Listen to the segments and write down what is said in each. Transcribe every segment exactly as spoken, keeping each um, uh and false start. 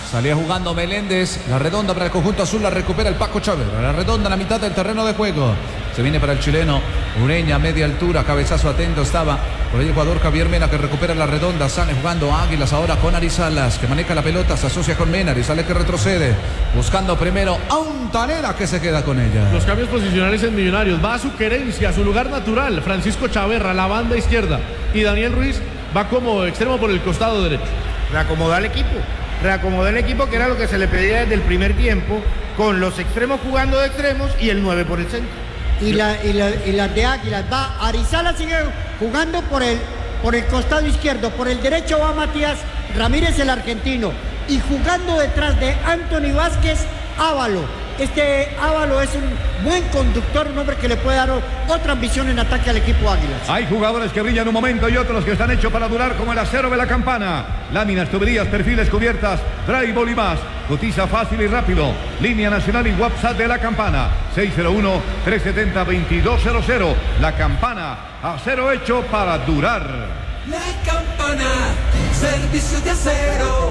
Salía jugando Meléndez. La redonda para el conjunto azul. La recupera el Paco Chaverra. La redonda en la mitad del terreno de juego. Se viene para el chileno Ureña, media altura. Cabezazo atento estaba por ahí el jugador Javier Mena, que recupera la redonda. Sale jugando Águilas ahora con Arizalas, que maneja la pelota. Se asocia con Mena. Arizales que retrocede. Buscando primero a un Talera, que se queda con ella. Los cambios posicionales en Millonarios. Va a su querencia, a su lugar natural. Francisco Chaverra, la banda izquierda. Y Daniel Ruiz va como extremo por el costado derecho. Reacomodar el equipo. Reacomodar el equipo, que era lo que se le pedía desde el primer tiempo, con los extremos jugando de extremos y el nueve por el centro. Y la, y la, y las de Águilas va, Arizala sigue jugando por el, por el costado izquierdo, por el derecho va Matías Ramírez, el argentino, y jugando detrás de Anthony Vázquez, Ávalo. Este Ávalo es un buen conductor, un hombre que le puede dar otra ambición en ataque al equipo Águilas. Hay jugadores que brillan un momento y otros que están hechos para durar, como el acero de la Campana. Láminas, tuberías, perfiles, cubiertas, drywall y más. Cotiza fácil y rápido. Línea nacional y WhatsApp de la Campana. seis cero uno, tres siete cero, dos dos cero cero. La Campana, acero hecho para durar. La Campana, servicio de acero.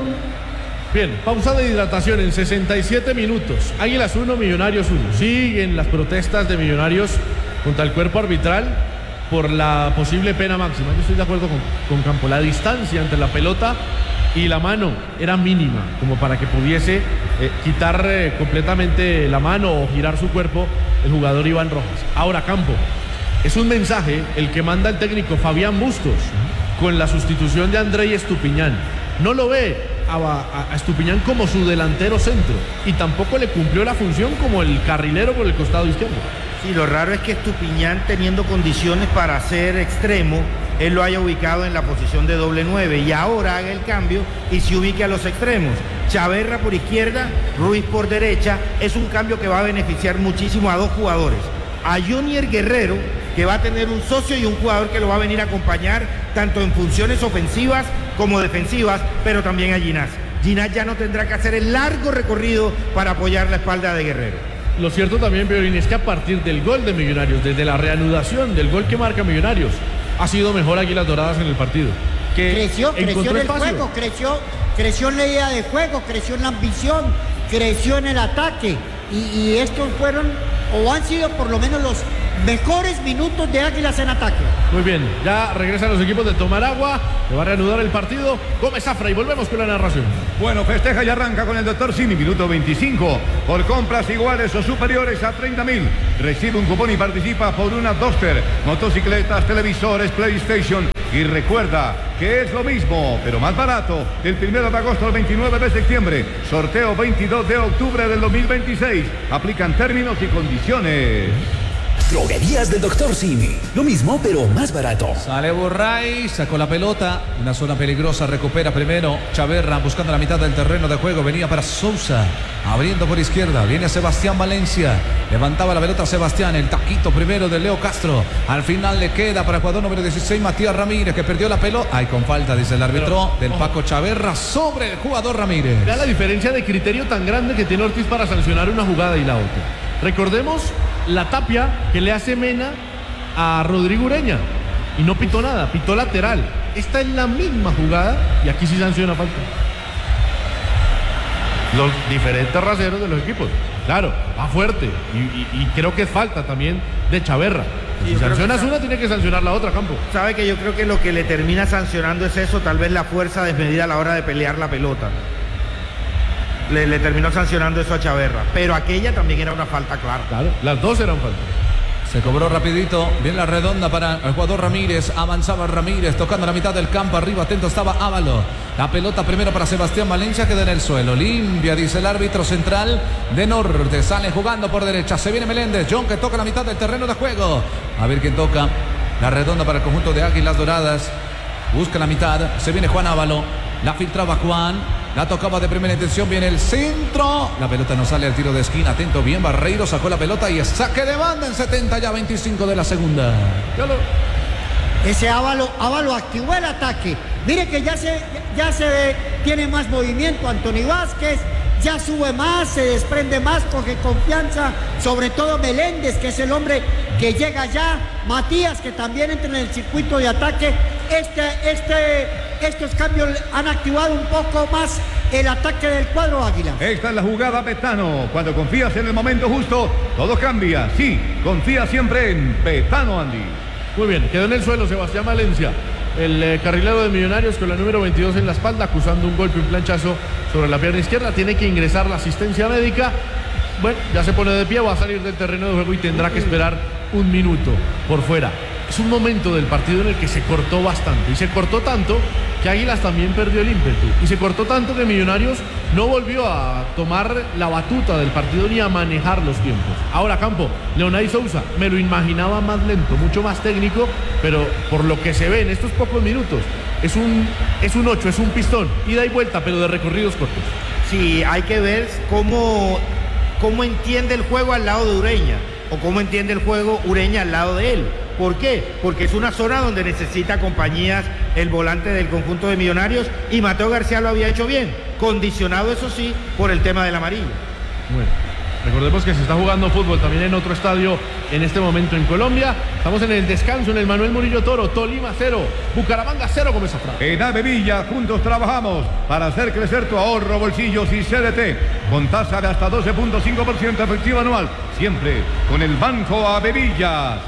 Bien, pausa de hidratación en sesenta y siete minutos. Águilas uno, Millonarios uno. Siguen las protestas de Millonarios contra el cuerpo arbitral por la posible pena máxima. Yo estoy de acuerdo con, con Campo. La distancia entre la pelota y la mano era mínima, como para que pudiese eh, quitar eh, completamente la mano o girar su cuerpo el jugador Iván Rojas. Ahora, Campo, es un mensaje el que manda el técnico Fabián Bustos con la sustitución de Andrei Estupiñán. No lo ve a, a, a Estupiñán como su delantero centro y tampoco le cumplió la función como el carrilero por el costado izquierdo. Sí, lo raro es que Estupiñán, teniendo condiciones para ser extremo, él lo haya ubicado en la posición de doble nueve y ahora haga el cambio y se ubique a los extremos. Chaverra por izquierda, Ruiz por derecha. Es un cambio que va a beneficiar muchísimo a dos jugadores. A Jonier Guerrero, que va a tener un socio y un jugador que lo va a venir a acompañar tanto en funciones ofensivas como defensivas, pero también a Ginás. Ginás ya no tendrá que hacer el largo recorrido para apoyar la espalda de Guerrero. Lo cierto también, Piorín, es que a partir del gol de Millonarios, desde la reanudación del gol que marca Millonarios, ha sido mejor Águilas Doradas en el partido. Que creció, creció en el espacio. juego, creció, creció en la idea de juego, creció en la ambición, creció en el ataque. Y, y estos fueron, o han sido por lo menos los mejores minutos de Águilas en ataque. Muy bien, ya regresan los equipos de tomar agua, que va a reanudar el partido. Gómez Zafra y volvemos con la narración. Bueno, festeja y arranca con el doctor Simi, minuto veinticinco. Por compras iguales o superiores a treinta mil, recibe un cupón y participa por una Duster, motocicletas, televisores, PlayStation. Y recuerda que es lo mismo, pero más barato, del primero de agosto al veintinueve de septiembre. Sorteo veintidós de octubre del dos mil veintiséis. Aplican términos y condiciones. Droguerías del doctor Simi. Lo mismo, pero más barato. Sale Burray, sacó la pelota. Una zona peligrosa, recupera primero Chaverra, buscando la mitad del terreno de juego. Venía para Sousa, abriendo por izquierda. Viene Sebastián Valencia. Levantaba la pelota Sebastián. El taquito primero de Leo Castro. Al final le queda para el jugador número dieciséis, Matías Ramírez, que perdió la pelota. Ay, con falta, dice el árbitro, del Paco Chaverra sobre el jugador Ramírez. Vea la diferencia de criterio tan grande que tiene Ortiz para sancionar una jugada y la otra. Recordemos la tapia que le hace Mena a Rodrigo Ureña y no pitó nada, pitó lateral. Esta es la misma jugada y aquí sí sanciona falta. Los diferentes raseros de los equipos. Claro, va fuerte y, y, y creo que es falta también de Chaverra. Si sí, sancionas una, tiene que sancionar la otra, Campo. Sabe que yo creo que lo que le termina sancionando es eso, tal vez la fuerza desmedida a la hora de pelear la pelota. Le, le terminó sancionando eso a Chaverra, pero aquella también era una falta clara. Claro, las dos eran falta. Se cobró rapidito, bien la redonda para el jugador Ramírez, avanzaba Ramírez, tocando la mitad del campo, arriba atento estaba Ávalo. La pelota primero para Sebastián Valencia, queda en el suelo, limpia, dice el árbitro central de Norte, sale jugando por derecha, se viene Meléndez, John que toca la mitad del terreno de juego. A ver quién toca, la redonda para el conjunto de Águilas Doradas, busca la mitad, se viene Juan Ávalo, la filtraba Juan. La tocaba de primera intención, viene el centro. La pelota no sale al tiro de esquina. Atento bien, Barreiro sacó la pelota y es saque de banda en setenta ya veinticinco de la segunda. Ese Ávalo, Ávalo activó el ataque. Mire que ya se, ya se tiene más movimiento Anthony Vázquez. Ya sube más, se desprende más, coge confianza. Sobre todo Meléndez, que es el hombre que llega ya. Matías, que también entra en el circuito de ataque. Este, este estos cambios han activado un poco más el ataque del cuadro Águila. Esta es la jugada Betano. Cuando confías en el momento justo, todo cambia. Sí, confía siempre en Betano, Andy. Muy bien, quedó en el suelo Sebastián Valencia, el eh, carrilero de Millonarios, con la número veintidós en la espalda, acusando un golpe, un planchazo sobre la pierna izquierda. Tiene que ingresar la asistencia médica. Bueno, ya se pone de pie, va a salir del terreno de juego y tendrá que esperar un minuto por fuera. Es un momento del partido en el que se cortó bastante, y se cortó tanto que Águilas también perdió el ímpetu, y se cortó tanto que Millonarios no volvió a tomar la batuta del partido ni a manejar los tiempos. Ahora, Campo, Leonay Sousa, me lo imaginaba más lento, mucho más técnico, pero por lo que se ve en estos pocos minutos, es un, es un ocho, es un pistón, ida y vuelta, pero de recorridos cortos. Sí, hay que ver cómo, cómo entiende el juego al lado de Ureña, o cómo entiende el juego Ureña al lado de él. ¿Por qué? Porque es una zona donde necesita compañías el volante del conjunto de Millonarios, y Mateo García lo había hecho bien, condicionado eso sí por el tema del amarillo. Bueno, recordemos que se está jugando fútbol también en otro estadio en este momento en Colombia. Estamos en el descanso en el Manuel Murillo Toro. Tolima cero, Bucaramanga cero, como esa frase. En Avevilla juntos trabajamos para hacer crecer tu ahorro, bolsillos y C D T con tasa de hasta doce punto cinco por ciento efectivo anual, siempre con el Banco Avevilla.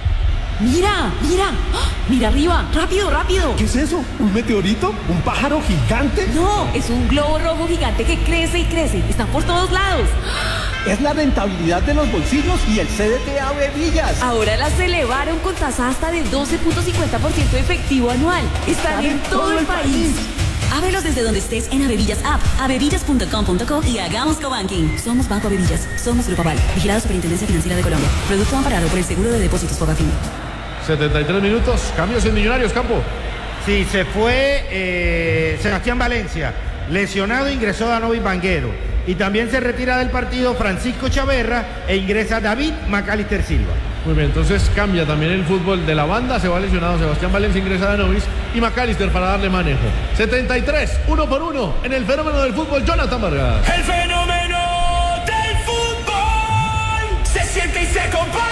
Mira, mira, ¡oh! Mira arriba, rápido, rápido. ¿Qué es eso? ¿Un meteorito? ¿Un pájaro gigante? No, es un globo rojo gigante que crece y crece. Están por todos lados. Es la rentabilidad de los bolsillos y el C D T Avevillas. Ahora las elevaron con tasa hasta de doce punto cincuenta por ciento efectivo anual. Están en todo el país. Ábrelos desde donde estés en Avevillas App, avevillas punto com punto co y hagamos cobanking. Somos Banco Avevillas, somos Grupo Aval, vigilado Superintendencia Financiera de Colombia. Producto amparado por el Seguro de Depósitos Fogafín. setenta y tres minutos, cambios en Millonarios, Campo. Sí, se fue eh, Sebastián Valencia, lesionado, ingresó Danovis Vanguero, y también se retira del partido Francisco Chaverra e ingresa David Macalister Silva. Muy bien, entonces cambia también el fútbol de la banda. Se va lesionado Sebastián Valencia, ingresa Danovis y Macalister para darle manejo. setenta y tres, uno por uno en el fenómeno del fútbol, Jonathan Vargas. El fenómeno del fútbol se siente y se comparte.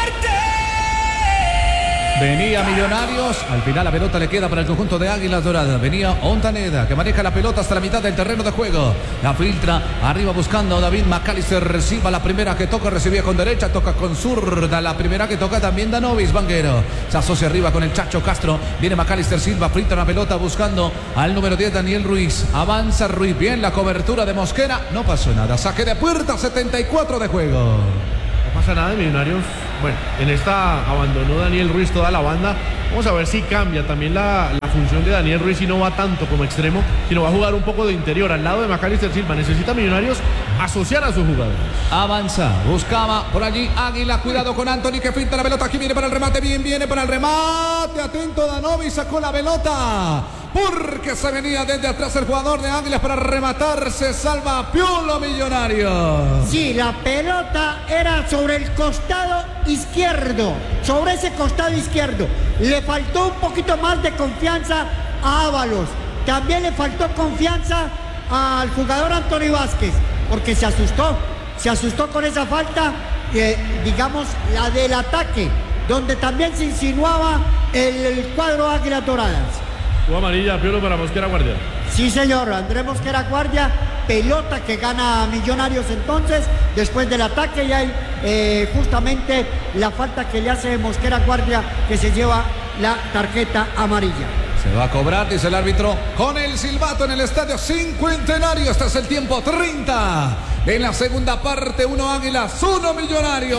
Venía Millonarios, al final la pelota le queda para el conjunto de Águilas Doradas. Venía Ontaneda, que maneja la pelota hasta la mitad del terreno de juego. La filtra arriba buscando a David Macalister. Reciba la primera que toca, recibía con derecha, toca con zurda. La primera que toca también Danovis Vanguero. Se asocia arriba con el Chacho Castro. Viene Macalister Silva, filtra la pelota buscando al número diez, Daniel Ruiz. Avanza Ruiz, bien la cobertura de Mosquera. No pasó nada, saque de puerta, setenta y cuatro de juego. No pasa nada de Millonarios. Bueno, en esta abandonó Daniel Ruiz toda la banda. Vamos a ver si cambia también la, la función de Daniel Ruiz y no va tanto como extremo, sino va a jugar un poco de interior al lado de Macalister Silva. Necesita Millonarios asociar a sus jugadores. Avanza, buscaba por allí Águila, cuidado con Anthony que finta la pelota, aquí viene para el remate, bien viene para el remate, atento Danovis, sacó la pelota, porque se venía desde atrás el jugador de Águilas para rematar, se salva Piolo Millonarios. Sí, la pelota era sobre el costado izquierdo, sobre ese costado izquierdo. Le faltó un poquito más de confianza a Ábalos. También le faltó confianza al jugador Anthony Vázquez, porque se asustó, se asustó con esa falta, eh, digamos, la del ataque, donde también se insinuaba el, el cuadro Águilas Doradas. Jugó amarilla, Piolo para Mosquera Guardia. Sí, señor, Andrés Mosquera Guardia, pelota que gana Millonarios entonces, después del ataque, y hay eh, justamente la falta que le hace Mosquera Guardia, que se lleva la tarjeta amarilla. Se va a cobrar, dice el árbitro, con el silbato en el Estadio Cincuentenario. Este es el tiempo treinta. En la segunda parte, uno Águilas, uno Millonarios.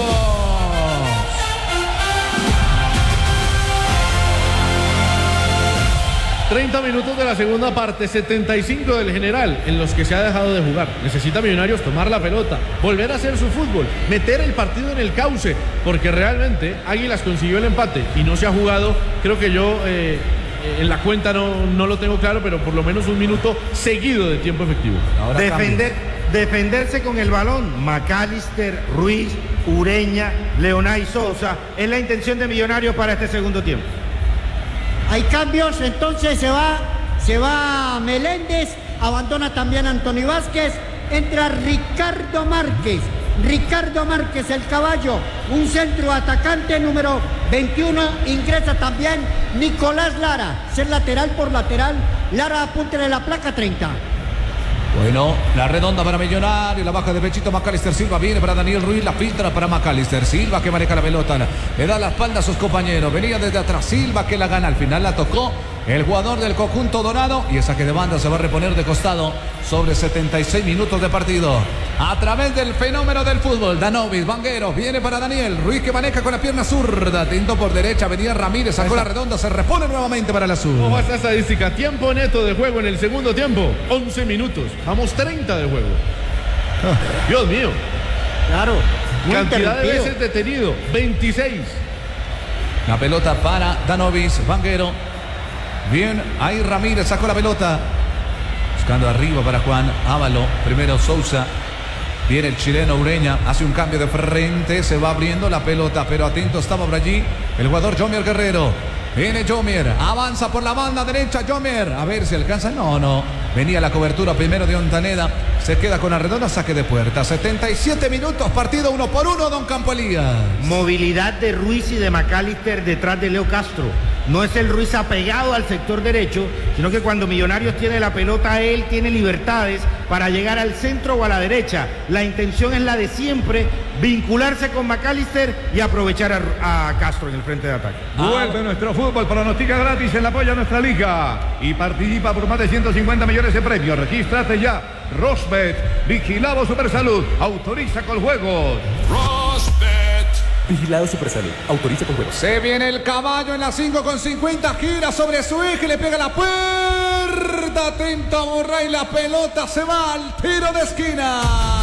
treinta minutos de la segunda parte, setenta y cinco del general, en los que se ha dejado de jugar. Necesita Millonarios tomar la pelota, volver a hacer su fútbol, meter el partido en el cauce, porque realmente Águilas consiguió el empate y no se ha jugado. Creo que yo eh, en la cuenta no, no lo tengo claro, pero por lo menos un minuto seguido de tiempo efectivo. Ahora Defender, defenderse con el balón, Macalister, Ruiz, Ureña, Leonay Sousa, es la intención de Millonarios para este segundo tiempo. Hay cambios, entonces se va, se va Meléndez, abandona también Anthony Vázquez, entra Ricardo Márquez, Ricardo Márquez, el caballo, un centro atacante número veintiuno, ingresa también Nicolás Lara, ser lateral por lateral, Lara apúntele la placa treinta. Bueno, la redonda para Millonario, la baja de pechito Macalister Silva, viene para Daniel Ruiz, la filtra para Macalister Silva que maneja la pelota, le da la espalda a sus compañeros, venía desde atrás Silva que la gana, al final la tocó el jugador del conjunto dorado y el saque de banda se va a reponer de costado sobre setenta y seis minutos de partido. A través del fenómeno del fútbol, Danovis, Vanguero, viene para Daniel Ruiz que maneja con la pierna zurda, atento por derecha, venía Ramírez, sacó la redonda, se repone nuevamente para el azul. Ojo a esta estadística, tiempo neto de juego en el segundo tiempo, once minutos, vamos treinta de juego. Dios mío. Claro. Cantidad de veces detenido, veintiséis. La pelota para Danovis, Vanguero. Bien, ahí Ramírez sacó la pelota. Buscando arriba para Juan Ávalo. Primero Sousa. Viene el chileno Ureña. Hace un cambio de frente. Se va abriendo la pelota. Pero atento estaba por allí el jugador Jomier Guerrero. Viene Jomier. Avanza por la banda derecha Jomier. A ver si alcanza. No, no. Venía la cobertura primero de Ontaneda. Se queda con la redonda. Saque de puerta. setenta y siete minutos. Partido uno por uno. Don Campo Elías. Movilidad de Ruiz y de Macalister detrás de Leo Castro. No es el Ruiz apegado al sector derecho, sino que cuando Millonarios tiene la pelota, él tiene libertades para llegar al centro o a la derecha. La intención es la de siempre, vincularse con Macalister y aprovechar a, a Castro en el frente de ataque. Vuelve nuestro fútbol, pronostica gratis en el apoyo a nuestra liga y participa por más de ciento cincuenta millones de premios. Regístrate ya. Rosbet, vigilado Supersalud, autoriza con juegos. Rosbet. Vigilado Supersalud. Autoriza con juegos. Se viene el caballo en la cinco con cincuenta. Gira sobre su eje. Le pega la puerta. Atento a Borray. La pelota se va al tiro de esquina.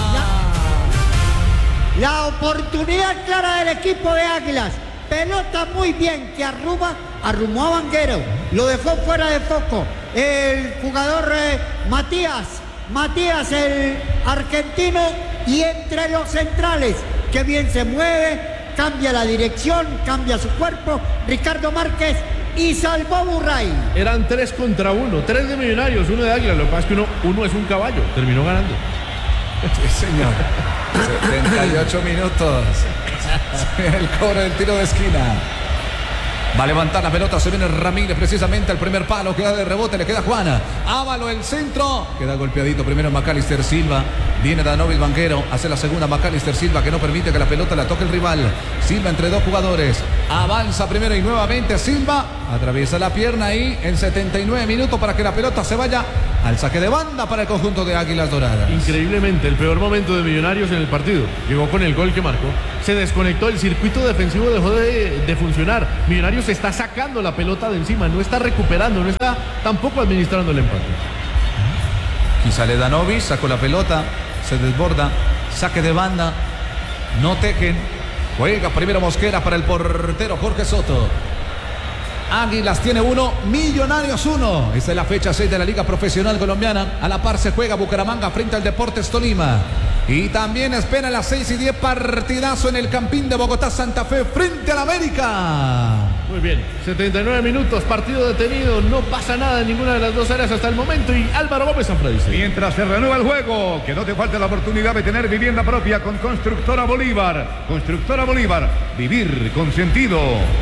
La, la oportunidad clara del equipo de Águilas. Pelota muy bien que arruma, arrumó a Vanguero. Lo dejó fuera de foco. El jugador eh, Matías. Matías, el argentino. Y entre los centrales. Que bien se mueve. Cambia la dirección, cambia su cuerpo, Ricardo Márquez y salvó Burray. Eran tres contra uno, tres de Millonarios, uno de Águila. Lo que pasa es que uno, uno es un caballo, terminó ganando. Sí, señor. setenta y ocho minutos. El cobro del tiro de esquina. Va a levantar la pelota, se viene Ramírez precisamente al primer palo, queda de rebote, le queda Juana. Ávalo el centro, queda golpeadito primero Macalister Silva. Viene Danovis Vanguero, hace la segunda Macalister Silva que no permite que la pelota la toque el rival. Silva entre dos jugadores, avanza primero y nuevamente Silva, atraviesa la pierna ahí en setenta y nueve minutos para que la pelota se vaya al saque de banda para el conjunto de Águilas Doradas. Increíblemente, el peor momento de Millonarios en el partido. Llegó con el gol que marcó. Se desconectó, el circuito defensivo dejó de, de funcionar. Millonarios se está sacando la pelota de encima, no está recuperando, no está tampoco administrando el empate. Quizá le Danovis, sacó la pelota, se desborda, saque de banda, no tejen. Juega primero Mosquera para el portero Jorge Soto. Águilas tiene uno, Millonarios uno. Esta es la fecha seis de la Liga Profesional Colombiana. A la par se juega Bucaramanga frente al Deportes Tolima. Y también espera las seis y diez partidazo en el Campín de Bogotá Santa Fe frente al América. Muy bien, setenta y nueve minutos, partido detenido, no pasa nada en ninguna de las dos áreas hasta el momento y Álvaro Gómez Sanfradice. Mientras se renueva el juego, que no te falte la oportunidad de tener vivienda propia con Constructora Bolívar. Constructora Bolívar, vivir con sentido.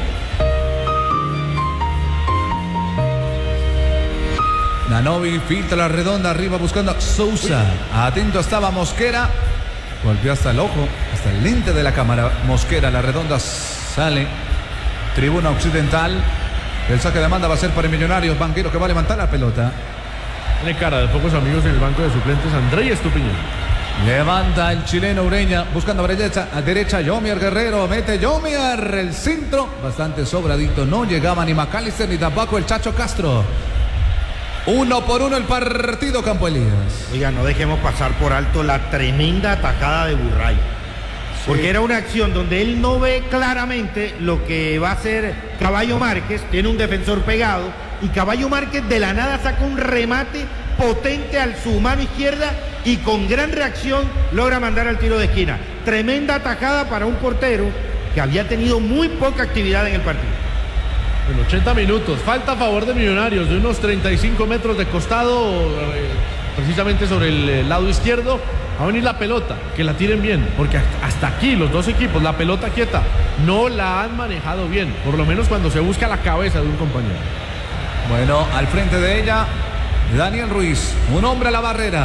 Danovi filtra la redonda arriba buscando a Sousa. Atento estaba Mosquera. Golpeó hasta el ojo, hasta el lente de la cámara. Mosquera, la redonda sale. Tribuna occidental. El saque de manda va a ser para el Millonarios. Vanguero que va a levantar la pelota. Tiene cara de pocos amigos en el banco de suplentes. Andrés Estupiñán. Levanta el chileno Ureña. Buscando a derecha, a derecha Jomier Guerrero. Mete Jomier. El centro. Bastante sobradito. No llegaba ni Macalister ni tampoco el Chacho Castro. Uno por uno el partido, Campo Elías. Oiga, no dejemos pasar por alto la tremenda atajada de Burray. Porque sí. Era una acción donde él no ve claramente lo que va a hacer Caballo Márquez. Tiene un defensor pegado. Y Caballo Márquez de la nada saca un remate potente al su mano izquierda. Y con gran reacción logra mandar al tiro de esquina. Tremenda atajada para un portero que había tenido muy poca actividad en el partido. En ochenta minutos, falta a favor de Millonarios de unos treinta y cinco metros de costado, eh, precisamente sobre el eh, lado izquierdo. Va a venir la pelota, que la tiren bien, porque hasta, hasta aquí los dos equipos, la pelota quieta, no la han manejado bien, por lo menos cuando se busca la cabeza de un compañero. Bueno, al frente de ella, Daniel Ruiz, un hombre a la barrera.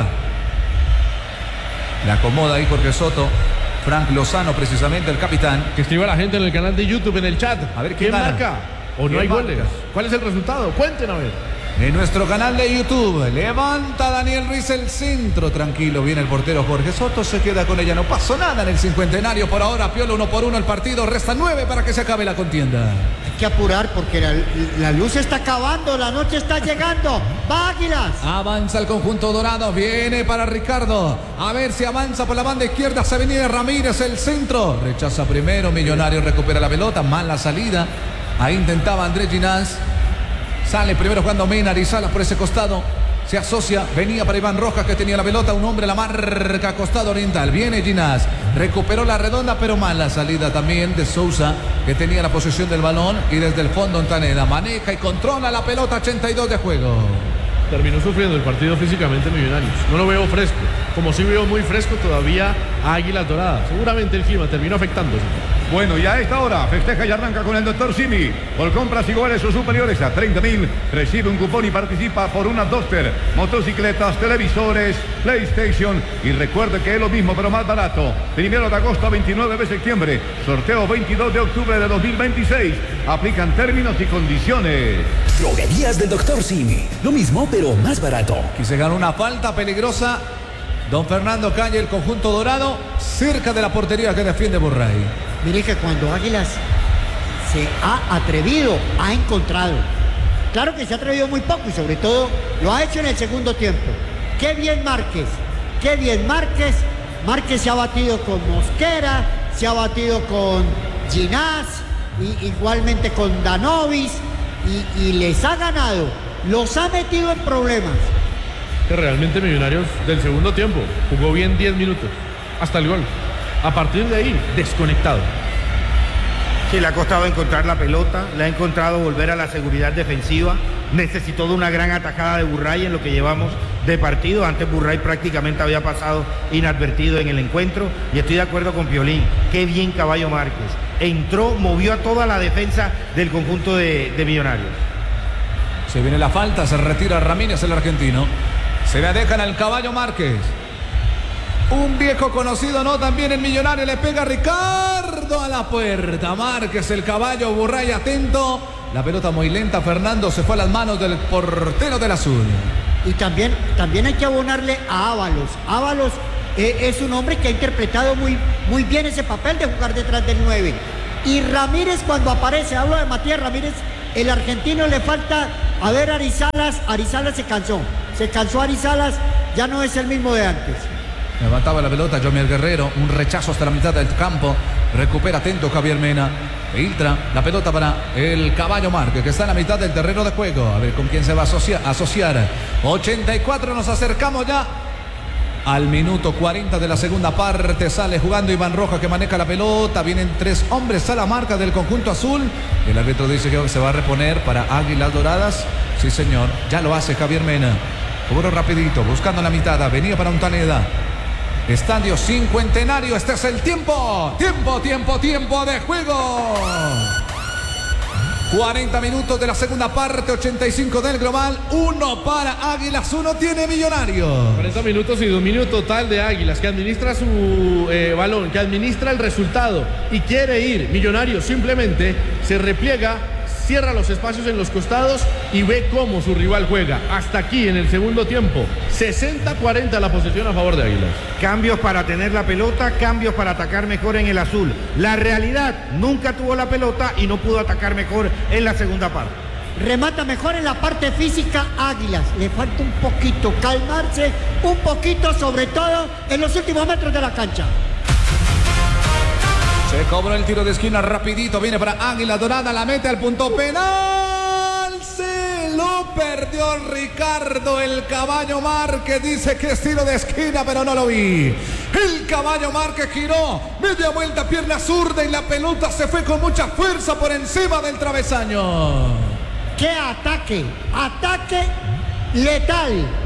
Le acomoda ahí Jorge Soto. Frank Lozano, precisamente, el capitán. Que escriba la gente en el canal de YouTube, en el chat. A ver, ¿quién, ¿quién marca? ¿O no hay marca? goles? ¿Cuál es el resultado? Cuenten a ver. En nuestro canal de YouTube, levanta Daniel Ruiz el centro. Tranquilo, viene el portero Jorge Soto, se queda con ella. No pasó nada en el cincuentenario por ahora. Piola uno por uno el partido. Resta nueve para que se acabe la contienda. Hay que apurar porque la, la luz se está acabando, la noche está llegando. ¡Va, Águilas! Avanza el conjunto dorado, viene para Ricardo. A ver si avanza por la banda izquierda. Se venía Ramírez, el centro. Rechaza primero, Millonario recupera la pelota. Mala salida. Ahí intentaba Andrés Ginás. Sale primero jugando Mena, Arizalas por ese costado. Se asocia, venía para Iván Rojas que tenía la pelota. Un hombre la marca, costado oriental. Viene Ginás, recuperó la redonda, pero mala salida también de Sousa, que tenía la posesión del balón. Y desde el fondo Ontaneda maneja y controla la pelota. ochenta y dos de juego. Terminó sufriendo el partido físicamente Millonarios. No lo veo fresco, como sí veo muy fresco todavía a Águilas Doradas. Seguramente el clima terminó afectándose. Bueno, y a esta hora festeja y arranca con el doctor Simi. Por compras iguales o superiores a treinta mil, recibe un cupón y participa por una Duster, motocicletas, televisores, PlayStation. Y recuerde que es lo mismo pero más barato. Primero de agosto a veintinueve de septiembre. Sorteo veintidós de octubre de dos mil veintiséis. Aplican términos y condiciones. Droguerías del doctor Simi. Lo mismo pero más barato. Aquí se ganó una falta peligrosa. Don Fernando Calle, el conjunto dorado, cerca de la portería que defiende Burray. Mire que cuando Águilas se ha atrevido, ha encontrado. Claro que se ha atrevido muy poco y sobre todo lo ha hecho en el segundo tiempo. Qué bien Márquez, qué bien Márquez. Márquez se ha batido con Mosquera, se ha batido con Ginás, y igualmente con Danovis, y, y les ha ganado, los ha metido en problemas. Que realmente Millonarios del segundo tiempo jugó bien diez minutos, hasta el gol. A partir de ahí, desconectado. Sí, le ha costado encontrar la pelota, le ha encontrado volver a la seguridad defensiva. Necesitó de una gran atajada de Burray en lo que llevamos de partido. Antes Burray prácticamente había pasado inadvertido en el encuentro. Y estoy de acuerdo con Piolín. Qué bien Caballo Márquez. Entró, movió a toda la defensa del conjunto de, de Millonarios. Se viene la falta, se retira Ramírez, el argentino. Se la dejan al Caballo Márquez. Un viejo conocido, ¿no? También el Millonario le pega a Ricardo a la puerta. Márquez, el Caballo, Burray atento. La pelota muy lenta, Fernando, se fue a las manos del portero del azul. Y también, también hay que abonarle a Ábalos. Ábalos eh, es un hombre que ha interpretado muy, muy bien ese papel de jugar detrás del nueve. Y Ramírez cuando aparece, hablo de Matías Ramírez, el argentino le falta a ver a Arizalas. Arizalas se cansó, se cansó Arizalas, ya no es el mismo de antes. Levantaba la pelota Jomier Guerrero, un rechazo hasta la mitad del campo. Recupera atento Javier Mena. Filtra la pelota para el Caballo Márquez, que está en la mitad del terreno de juego. A ver con quién se va a asociar. asociar. ochenta y cuatro, nos acercamos ya al minuto cuarenta de la segunda parte. Sale jugando Iván Rojas, que maneja la pelota. Vienen tres hombres a la marca del conjunto azul. El árbitro dice que se va a reponer para Águilas Doradas. Sí, señor, ya lo hace Javier Mena. Cobro rapidito, buscando la mitad. Venía para Ontaneda. Estadio Cincuentenario, este es el tiempo, tiempo, tiempo, tiempo de juego. cuarenta minutos de la segunda parte, ochenta y cinco del global, uno para Águilas, uno tiene Millonario. cuarenta minutos y dominio total de Águilas, que administra su eh, balón, que administra el resultado y quiere ir. Millonario simplemente se repliega, cierra los espacios en los costados y ve cómo su rival juega. Hasta aquí en el segundo tiempo, sesenta cuarenta la posesión a favor de Águilas. Cambios para tener la pelota, cambios para atacar mejor en el azul. La realidad, nunca tuvo la pelota y no pudo atacar mejor en la segunda parte. Remata mejor en la parte física Águilas. Le falta un poquito calmarse, un poquito sobre todo en los últimos metros de la cancha. Se cobró el tiro de esquina rapidito, viene para Águila Dorada, la mete al punto penal. Se lo perdió Ricardo, el Caballo Márquez. Dice que es tiro de esquina, pero no lo vi. El Caballo Márquez giró, media vuelta, pierna zurda y la pelota se fue con mucha fuerza por encima del travesaño. ¡Qué ataque! ¡Ataque letal!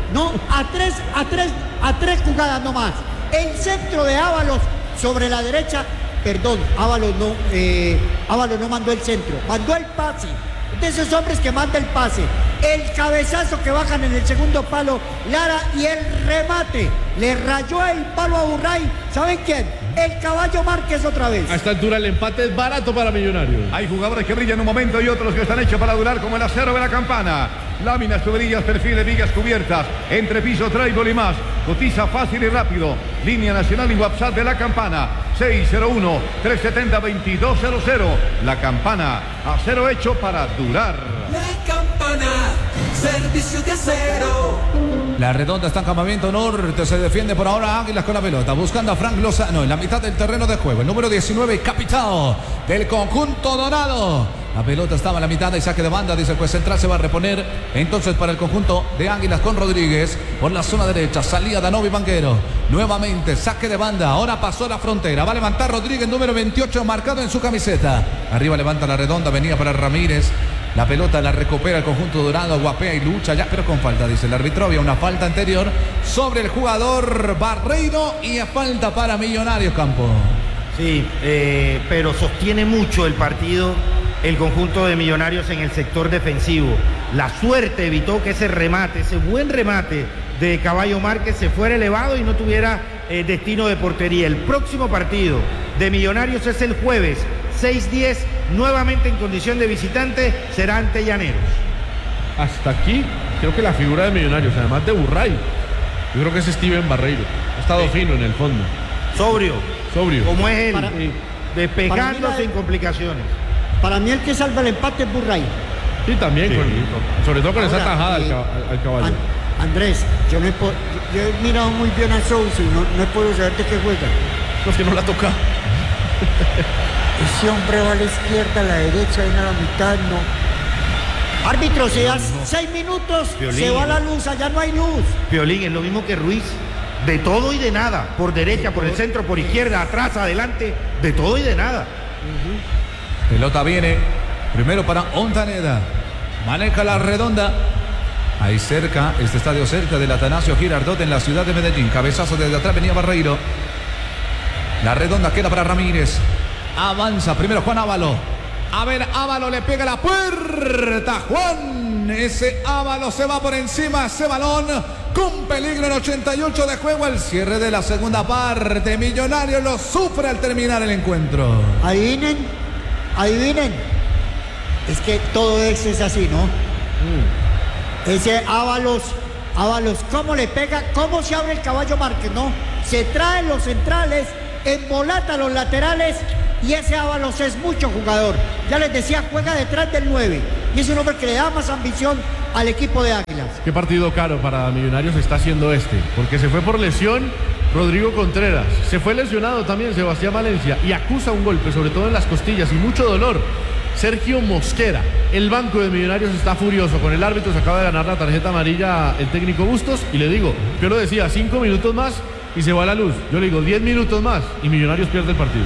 No, a tres, a tres, a tres jugadas nomás. El centro de Ábalos sobre la derecha, perdón, Ábalos no, eh, Ábalos no mandó el centro, mandó el pase. De esos hombres que manda el pase, el cabezazo que bajan en el segundo palo, Lara, y el remate, le rayó el palo a Burray. ¿Saben quién? El Caballo Márquez otra vez. A esta altura el empate es barato para Millonarios. Hay jugadores que brillan un momento y otros que están hechos para durar, como el acero de la Campana. Láminas, tuberías, perfiles, vigas cubiertas, entrepiso, trébol y más. Cotiza fácil y rápido. Línea nacional y WhatsApp de la Campana. seis cero uno, tres siete cero, dos dos cero cero. La Campana, acero hecho para durar. La Campana, servicio de acero. La Redonda está en campamento norte, se defiende por ahora Águilas con la pelota, buscando a Frank Lozano en la mitad del terreno de juego, el número diecinueve, capitán del conjunto dorado. La pelota estaba en la mitad y saque de banda, dice el juez central, se va a reponer entonces para el conjunto de Águilas con Rodríguez por la zona derecha, salía Danovi Banguero, nuevamente saque de banda, ahora pasó la frontera, va a levantar Rodríguez, número veintiocho, marcado en su camiseta, arriba levanta la Redonda, venía para Ramírez. La pelota la recupera el conjunto dorado, guapea y lucha ya, pero con falta, dice el árbitro. Había una falta anterior sobre el jugador Barreiro y falta para Millonarios, Campo. Sí, eh, pero sostiene mucho el partido el conjunto de Millonarios en el sector defensivo. La suerte evitó que ese remate, ese buen remate de Caballo Márquez se fuera elevado y no tuviera eh, destino de portería. El próximo partido de Millonarios es el jueves seis diez, nuevamente en condición de visitante, será ante Llaneros. Hasta aquí, creo que la figura de Millonarios, además de Burray, yo creo que es Steven Barreiro. Ha estado sí. fino en el fondo. Sobrio. Sobrio. Como es él, para, despegándose para sin complicaciones. Para mí el que salva el empate es Burray. Sí, también, sí. Con, sobre todo con Ahora, esa tajada eh, al, al caballo. An Andrés, yo, no he, yo, yo he mirado muy bien a Sousa y no, no he podido saber de qué juega. Pues que no la toca. Ese hombre va a la izquierda, a la derecha, viene a la mitad, no. Árbitro, si das seis minutos, Piolín, se va la luz, allá no hay luz. Piolín, es lo mismo que Ruiz. De todo y de nada. Por derecha, por el centro, por izquierda, atrás, adelante. De todo y de nada. Uh-huh. Pelota viene. Primero para Ontaneda. Maneja la Redonda. Ahí cerca, este estadio cerca del Atanasio Girardot en la ciudad de Medellín. Cabezazo desde atrás, venía Barreiro. La Redonda queda para Ramírez. Avanza primero Juan Ávalo. A ver, Ávalo le pega la puerta. Juan, ese Ávalo se va por encima. Ese balón con peligro en ochenta y ocho de juego. El cierre de la segunda parte. Millonarios lo sufre al terminar el encuentro. Adivinen, adivinen. Es que todo eso es así, ¿no? Mm. Ese Ábalos, Ábalos, ¿cómo le pega? ¿Cómo se abre el Caballo Márquez, no? Se traen los centrales, embolata los laterales. Y ese Ábalos es mucho jugador. Ya les decía, juega detrás del nueve. Y es un hombre que le da más ambición al equipo de Águilas. Qué partido caro para Millonarios está haciendo este. Porque se fue por lesión Rodrigo Contreras. Se fue lesionado también Sebastián Valencia. Y acusa un golpe, sobre todo en las costillas. Y mucho dolor. Sergio Mosquera. El banco de Millonarios está furioso con el árbitro. Se acaba de ganar la tarjeta amarilla el técnico Bustos. Y le digo, yo lo decía, cinco minutos más y se va a la luz. Yo le digo, diez minutos más y Millonarios pierde el partido.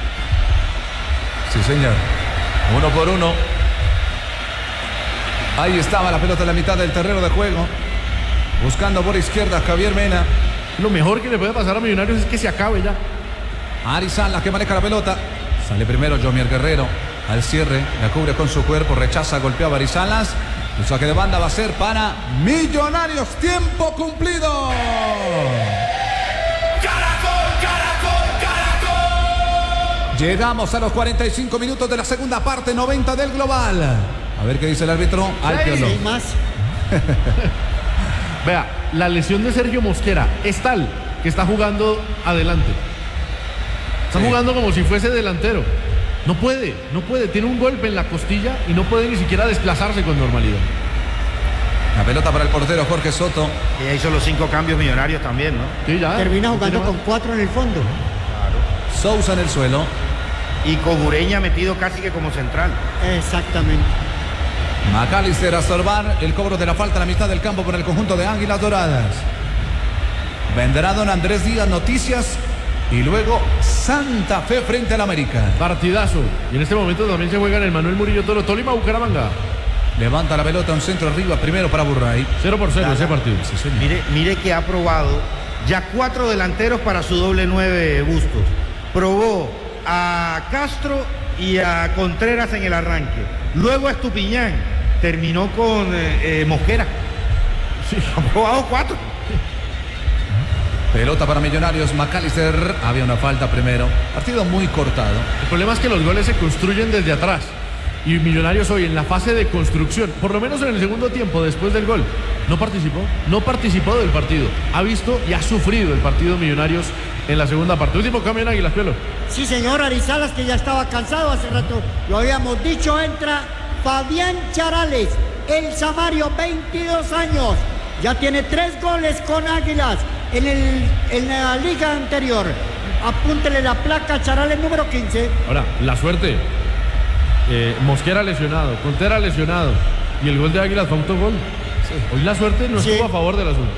Sí, señor. Uno por uno. Ahí estaba la pelota en la mitad del terreno de juego. Buscando por izquierda Javier Mena. Lo mejor que le puede pasar a Millonarios es que se acabe ya. Arizala que maneja la pelota. Sale primero Jomier Guerrero. Al cierre, la cubre con su cuerpo. Rechaza, golpeaba a Arizalas. El saque de banda va a ser para Millonarios. Tiempo cumplido. Llegamos a los cuarenta y cinco minutos de la segunda parte, noventa del global. A ver qué dice el árbitro. Sí, sí, más. Vea, la lesión de Sergio Mosquera es tal que está jugando adelante. Está sí. jugando como si fuese delantero. No puede, no puede. Tiene un golpe en la costilla y no puede ni siquiera desplazarse con normalidad. La pelota para el portero Jorge Soto. Y ya hizo los cinco cambios Millonarios también, ¿no? Sí, ya. Termina jugando con cuatro en el fondo. Claro. Sousa en el suelo. Y Cobureña metido casi que como central. Exactamente. McAllister a sorbar el cobro de la falta a la mitad del campo por el conjunto de Águilas Doradas. Vendrá don Andrés Díaz Noticias y luego Santa Fe frente al América. Partidazo. Y en este momento también se juega en el Manuel Murillo Toro. Tolima Bucaramanga. Levanta la pelota, un centro arriba, primero para Burray. cero por cero ese partido. Sí, señor. Mire, mire que ha probado ya cuatro delanteros para su doble nueve Bustos. Probó a Castro y a Contreras en el arranque. Luego a Estupiñán. Terminó con eh, eh, Mosquera. Sí. Han probado cuatro. Pelota para Millonarios, McAllister. Había una falta primero. Partido muy cortado. El problema es que los goles se construyen desde atrás. Y Millonarios hoy en la fase de construcción, por lo menos en el segundo tiempo después del gol, no participó, no participó del partido. Ha visto y ha sufrido el partido Millonarios en la segunda parte. Último cambio en Águilas, Piolo. Sí, señor, Arizalas, que ya estaba cansado hace rato. Lo habíamos dicho, entra Fabián Charales, el Samario, veintidós años. Ya tiene tres goles con Águilas en, el, en la liga anterior. Apúntele la placa, Charales número quince. Ahora, la suerte. Eh, Mosquera lesionado, Contreras lesionado. Y el gol de Águilas fue autogol. Sí. Hoy la suerte no Sí. estuvo a favor del azul.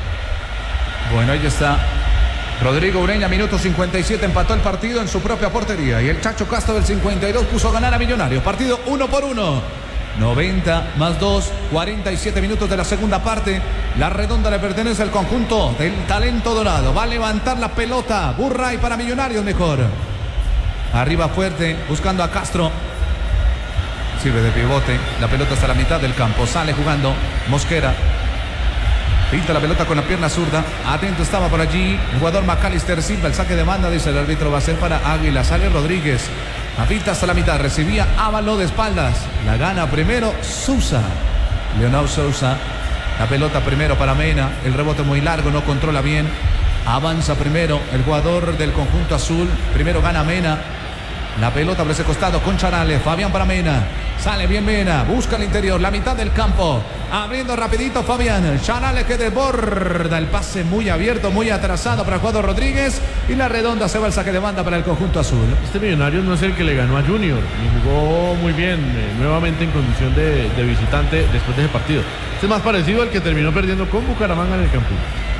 Bueno, ahí está Rodrigo Ureña, minuto cincuenta y siete, empató el partido en su propia portería. Y el Chacho Castro del cincuenta y dos puso a ganar a Millonarios. Partido uno por uno. noventa más dos, cuarenta y siete minutos de la segunda parte. La redonda le pertenece al conjunto del talento dorado. Va a levantar la pelota. Burray para Millonarios mejor. Arriba fuerte, buscando a Castro. Sirve de pivote. La pelota hasta la mitad del campo. Sale jugando Mosquera. Pinta la pelota con la pierna zurda. Atento estaba por allí el jugador McAllister Silva. El saque de banda, dice el árbitro, va a ser para Águila. Sale Rodríguez. Pinta hasta la mitad. Recibía Ávalo de espaldas. La gana primero Sousa. Leonardo Sousa. La pelota primero para Mena. El rebote muy largo. No controla bien. Avanza primero el jugador del conjunto azul. Primero gana Mena. La pelota por ese costado con Charales. Fabián para Mena. Sale bien Mena. Busca el interior. La mitad del campo. Abriendo rapidito Fabián. Charales que desborda. El pase muy abierto, muy atrasado para el jugador Rodríguez. Y la redonda se va al saque de banda para el conjunto azul. Este Millonarios no es el que le ganó a Junior. Y jugó muy bien. Eh, nuevamente en condición de, de visitante después de ese partido. Este es más parecido al que terminó perdiendo con Bucaramanga en el campo.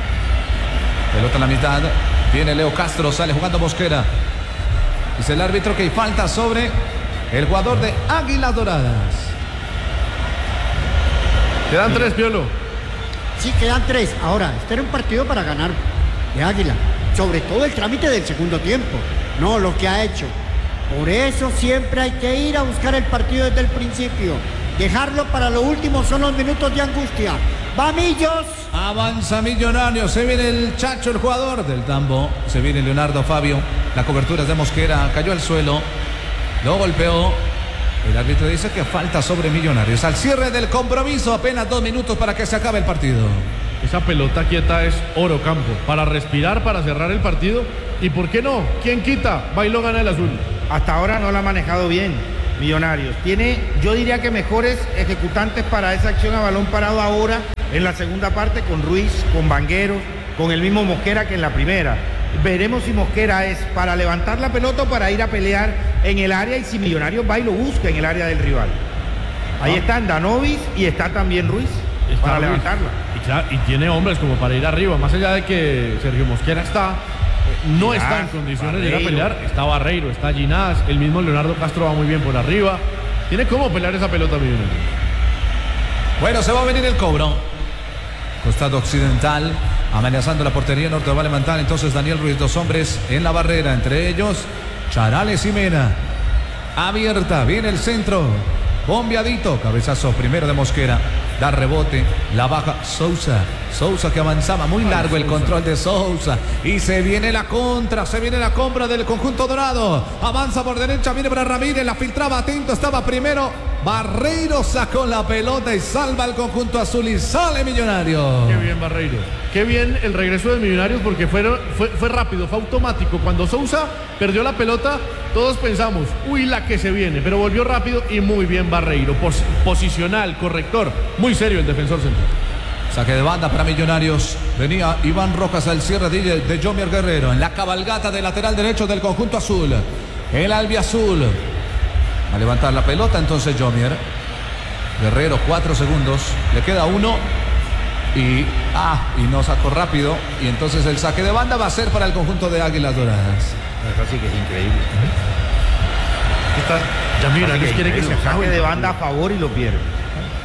Pelota en la mitad. Viene Leo Castro. Sale jugando Mosquera. Dice el árbitro que hay falta sobre el jugador de Águilas Doradas. Quedan tres, Piolo. Sí, quedan tres. Ahora, este era un partido para ganar de Águila. Sobre todo el trámite del segundo tiempo. No lo que ha hecho. Por eso siempre hay que ir a buscar el partido desde el principio. Dejarlo para lo último son los minutos de angustia. ¡Va Millos! Avanza Millonarios. Se viene el Chacho, el jugador del Tambo. Se viene Leonardo Fabio. La cobertura es de Mosquera. Cayó al suelo. Lo golpeó. El árbitro dice que falta sobre Millonarios. Al cierre del compromiso, apenas dos minutos para que se acabe el partido. Esa pelota quieta es oro campo. Para respirar, para cerrar el partido. ¿Y por qué no? ¿Quién quita? Bailó gana el azul. Hasta ahora no la ha manejado bien Millonarios. Tiene, yo diría que mejores ejecutantes para esa acción a balón parado ahora en la segunda parte, con Ruiz, con Vanguero, con el mismo Mosquera que en la primera. Veremos si Mosquera es para levantar la pelota o para ir a pelear en el área, y si Millonarios va y lo busca en el área del rival. Ahí Ah. están Danovis y está también Ruiz Está para Ruiz. levantarla. Y, claro, y tiene hombres como para ir arriba. Más allá de que Sergio Mosquera está, no Ginás, está en condiciones de ir a Barreiro. pelear. Está Barreiro, está Ginás, el mismo Leonardo Castro va muy bien por arriba. Tiene cómo pelear esa pelota, Millonarios. Bueno, se va a venir el cobro. Costado occidental, amenazando la portería norte, va a levantar entonces Daniel Ruiz, dos hombres en la barrera, entre ellos Charales y Mena. Abierta, viene el centro, bombeadito, cabezazo primero de Mosquera, da rebote, la baja Sousa, Sousa que avanzaba, muy largo el control de Sousa, y se viene la contra, se viene la compra del conjunto dorado, avanza por derecha, viene para Ramírez, la filtraba, atento, estaba primero, Barreiro sacó la pelota y salva al conjunto azul y sale Millonario. Qué bien Barreiro. Qué bien el regreso de Millonarios, porque fue, fue, fue rápido, fue automático. Cuando Sousa perdió la pelota, todos pensamos, uy, la que se viene, pero volvió rápido y muy bien Barreiro. Pos, posicional, corrector, muy serio el defensor central. Saque de banda para Millonarios. Venía Iván Rojas al cierre de, de Jomier Guerrero en la cabalgata de lateral derecho del conjunto azul. El albiazul. A levantar la pelota entonces Jomier. Guerrero, cuatro segundos. Le queda uno. Y, ah, y no sacó rápido. Y entonces el saque de banda va a ser para el conjunto de Águilas Doradas. Eso sí que es increíble. Ya Millonarios quiere que se El acabe saque el de partido. banda a favor y lo pierde.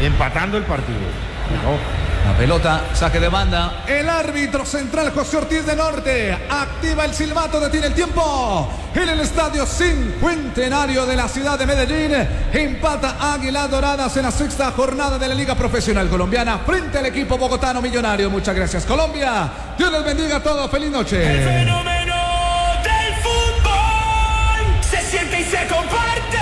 empatando el partido. La pelota, saque de banda. El árbitro central José Ortiz de Norte activa el silbato, detiene el tiempo. En el estadio Cincuentenario de la ciudad de Medellín, empata Águilas Doradas en la sexta jornada de la Liga Profesional Colombiana frente al equipo bogotano Millonario. Muchas gracias, Colombia. Dios les bendiga a todos. Feliz noche. El fenómeno del fútbol se siente y se comparte.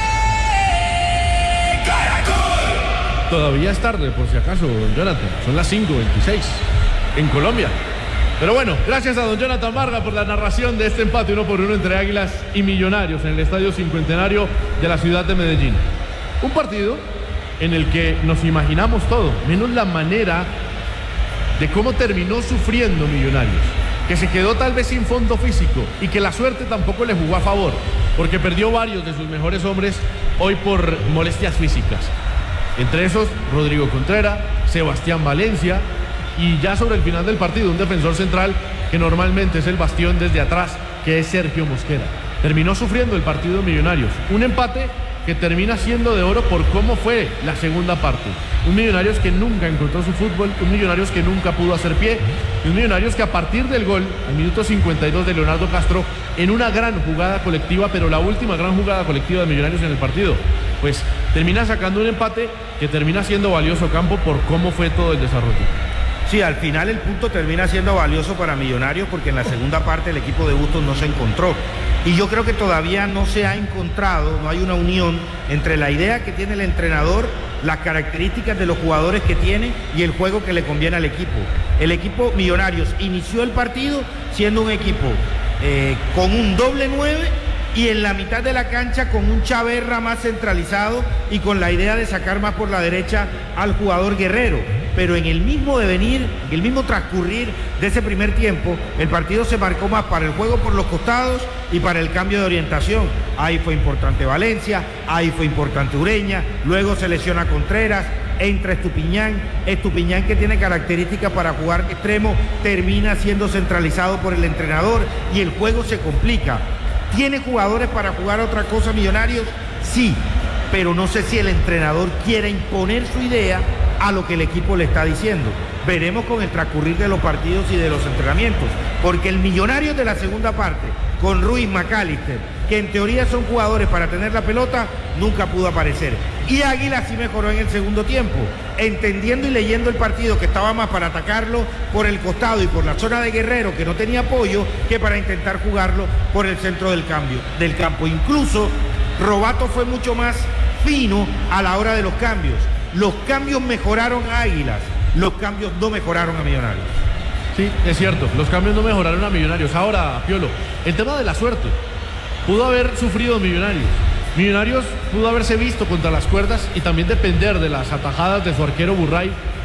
Todavía es tarde, por si acaso, don Jonathan. Son las cinco veintiséis en Colombia. Pero bueno, gracias a don Jonathan Varga por la narración de este empate uno por uno entre Águilas y Millonarios en el Estadio Cincuentenario de la ciudad de Medellín. Un partido en el que nos imaginamos todo, menos la manera de cómo terminó sufriendo Millonarios, que se quedó tal vez sin fondo físico y que la suerte tampoco le jugó a favor, porque perdió varios de sus mejores hombres hoy por molestias físicas. Entre esos, Rodrigo Contreras, Sebastián Valencia y ya sobre el final del partido, un defensor central que normalmente es el bastión desde atrás, que es Sergio Mosquera. Terminó sufriendo el partido Millonarios. Un empate que termina siendo de oro por cómo fue la segunda parte. Un Millonarios que nunca encontró su fútbol, un Millonarios que nunca pudo hacer pie, y un Millonarios que a partir del gol, al minuto cincuenta y dos de Leonardo Castro, en una gran jugada colectiva, pero la última gran jugada colectiva de Millonarios en el partido, pues termina sacando un empate que termina siendo valioso, Campo, por cómo fue todo el desarrollo. Sí, al final el punto termina siendo valioso para Millonarios porque en la segunda parte el equipo de Bustos no se encontró. Y yo creo que todavía no se ha encontrado, no hay una unión entre la idea que tiene el entrenador, las características de los jugadores que tiene y el juego que le conviene al equipo. El equipo Millonarios inició el partido siendo un equipo eh, con un doble nueve y en la mitad de la cancha con un Chaverra más centralizado y con la idea de sacar más por la derecha al jugador Guerrero. Pero en el mismo devenir, el mismo transcurrir de ese primer tiempo, el partido se marcó más para el juego por los costados y para el cambio de orientación. Ahí fue importante Valencia, ahí fue importante Ureña, luego se lesiona Contreras, entra Estupiñán, Estupiñán que tiene características para jugar extremo, termina siendo centralizado por el entrenador y el juego se complica. ¿Tiene jugadores para jugar otra cosa Millonarios? Sí, pero no sé si el entrenador quiere imponer su idea a lo que el equipo le está diciendo. Veremos con el transcurrir de los partidos y de los entrenamientos, porque el Millonarios de la segunda parte, con Ruiz, McAllister, que en teoría son jugadores para tener la pelota, nunca pudo aparecer. Y Águila sí mejoró en el segundo tiempo, entendiendo y leyendo el partido que estaba más para atacarlo por el costado y por la zona de Guerrero, que no tenía apoyo, que para intentar jugarlo por el centro del cambio, del campo. Incluso Robato fue mucho más fino a la hora de los cambios. Los cambios mejoraron a Águilas, los cambios no mejoraron a Millonarios. Sí, es cierto, los cambios no mejoraron a Millonarios. Ahora, Piolo, el tema de la suerte. Pudo haber sufrido Millonarios. Millonarios pudo haberse visto contra las cuerdas y también depender de las atajadas de su arquero Burray